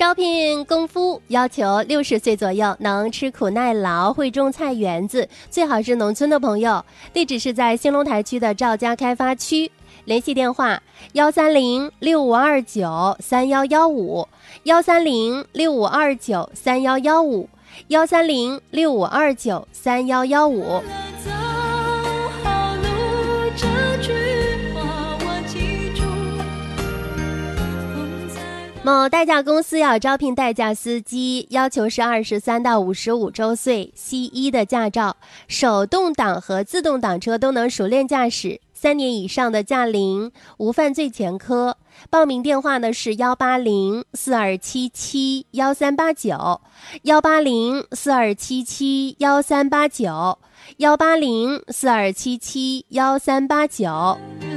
招聘功夫，要求60岁左右，能吃苦耐劳，会种菜园子，最好是农村的朋友。地址是在兴隆台区的赵家开发区，联系电话13065293115，13065293115，13065293115。某代驾公司要招聘代驾司机，要求是23到55周岁，C1的驾照，手动挡和自动挡车都能熟练驾驶，3年以上的驾龄，无犯罪前科。报名电话呢是18042771389，18042771389，18042771389。